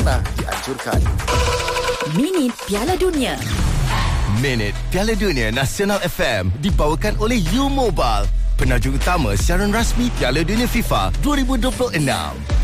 dianjurkan. Minit Piala Dunia. Minit Piala Dunia Nasional FM dibawakan oleh U Mobile, penajuk utama siaran rasmi Piala Dunia FIFA 2026.